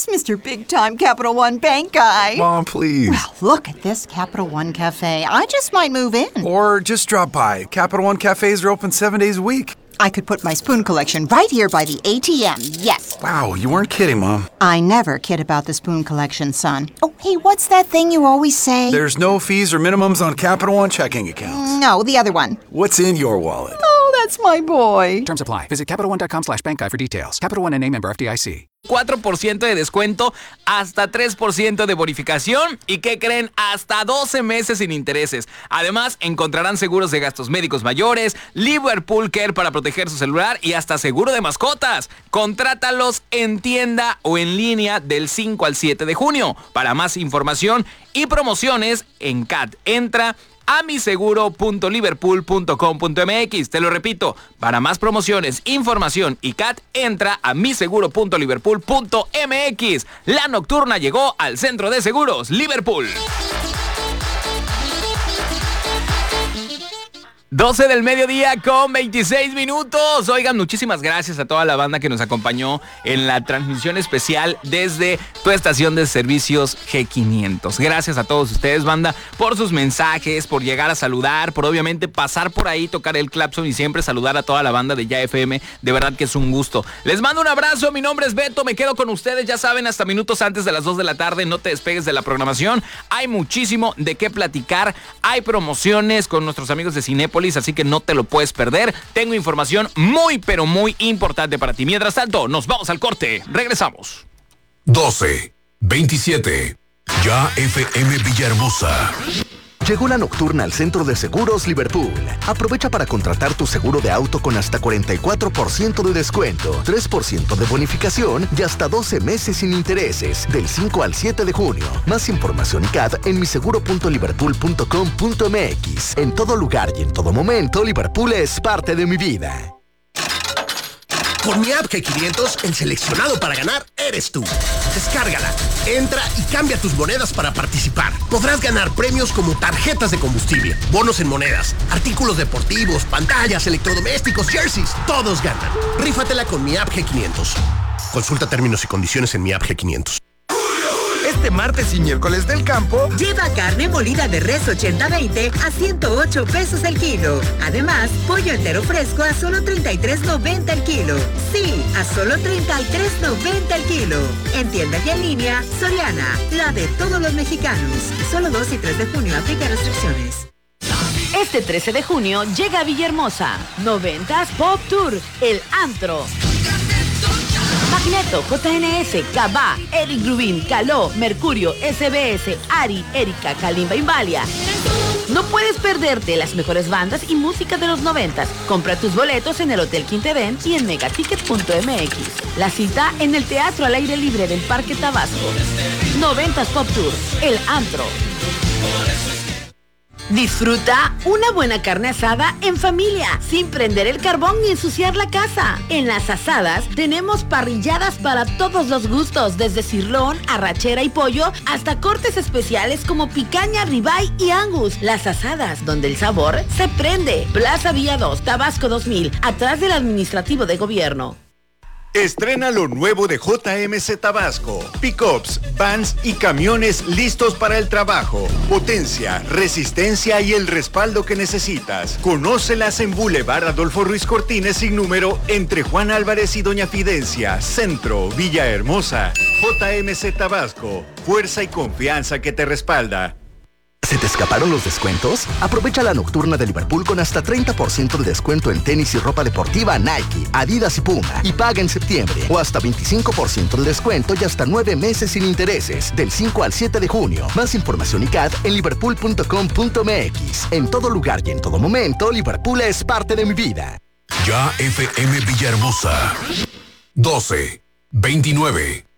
It's Mr. Big Time Capital One Bank guy. Mom, please. Well, look at this Capital One Cafe. I just might move in. Or just drop by. Capital One cafes are open 7 days a week. I could put my spoon collection right here by the ATM, yes. Wow, you weren't kidding, Mom. I never kid about the spoon collection, son. Oh, hey, what's that thing you always say? There's no fees or minimums on Capital One checking accounts. No, the other one. What's in your wallet? Oh, that's my boy. Terms apply. Visit CapitalOne.com/bankguide for details. Capital One N.A. member FDIC. 4% de descuento, hasta 3% de bonificación y ¿qué creen? Hasta 12 meses sin intereses. Además, encontrarán seguros de gastos médicos mayores, Liverpool Care para proteger su celular y hasta seguro de mascotas. Contrátalos en tienda o en línea del 5 al 7 de junio. Para más información y promociones en CAT, entra a miseguro.liverpool.com.mx. Te lo repito, para más promociones, información y CAT, entra a miseguro.liverpool.mx. La nocturna llegó al Centro de Seguros Liverpool. 12 del mediodía con 26 minutos. Oigan, muchísimas gracias a toda la banda que nos acompañó en la transmisión especial desde tu estación de servicios G500. Gracias a todos ustedes, banda, por sus mensajes, por llegar a saludar, por obviamente pasar por ahí, tocar el claxon y siempre saludar a toda la banda de Ya FM. De verdad que es un gusto. Les mando un abrazo, mi nombre es Beto, me quedo con ustedes, ya saben, hasta minutos antes de las 2 de la tarde. No te despegues de la programación. Hay muchísimo de qué platicar. Hay promociones con nuestros amigos de Cinépolis, así que no te lo puedes perder. Tengo información muy, pero muy importante para ti. Mientras tanto, nos vamos al corte. Regresamos. 12:27. Ya FM Villahermosa. Llegó la nocturna al Centro de Seguros Liverpool. Aprovecha para contratar tu seguro de auto con hasta 44% de descuento, 3% de bonificación y hasta 12 meses sin intereses, del 5 al 7 de junio. Más información y CAD en miseguro.liverpool.com.mx. En todo lugar y en todo momento, Liverpool es parte de mi vida. Con mi app G500, el seleccionado para ganar eres tú. Descárgala, entra y cambia tus monedas para participar. Podrás ganar premios como tarjetas de combustible, bonos en monedas, artículos deportivos, pantallas, electrodomésticos, jerseys. Todos ganan. Rífatela con mi app G500. Consulta términos y condiciones en mi app G500. Este martes y miércoles del campo, lleva carne molida de res 80-20 a 108 pesos el kilo. Además, pollo entero fresco a solo 33.90 el kilo. Sí, a solo 33.90 el kilo. En tienda y en línea, Soriana, la de todos los mexicanos. Solo 2 y 3 de junio aplica restricciones. Este 13 de junio llega a Villahermosa 90s Pop Tour, el antro. Magneto, JNS, Cabá, Eric Rubin, Caló, Mercurio, SBS, Ari, Erika, Kalimba y Valia. No puedes perderte las mejores bandas y música de los 90s. Compra tus boletos en el Hotel Quintevent y en megaticket.mx. La cita en el Teatro al Aire Libre del Parque Tabasco. 90s Pop Tour, el antro. Disfruta una buena carne asada en familia, sin prender el carbón ni ensuciar la casa. En Las Asadas tenemos parrilladas para todos los gustos, desde cirlón, arrachera y pollo, hasta cortes especiales como picaña, ribeye y angus. Las Asadas, donde el sabor se prende. Plaza Villa 2, Tabasco 2000, atrás del Administrativo de Gobierno. Estrena lo nuevo de JMC Tabasco. Pickups, vans y camiones listos para el trabajo. Potencia, resistencia y el respaldo que necesitas. Conócelas en Boulevard Adolfo Ruiz Cortines sin número entre Juan Álvarez y Doña Fidencia, Centro, Villahermosa. JMC Tabasco. Fuerza y confianza que te respalda. ¿Se te escaparon los descuentos? Aprovecha la nocturna de Liverpool con hasta 30% de descuento en tenis y ropa deportiva Nike, Adidas y Puma. Y paga en septiembre. O hasta 25% de descuento y hasta 9 meses sin intereses. Del 5 al 7 de junio. Más información y CAD en liverpool.com.mx. En todo lugar y en todo momento, Liverpool es parte de mi vida. Ya FM Villahermosa. 12:29.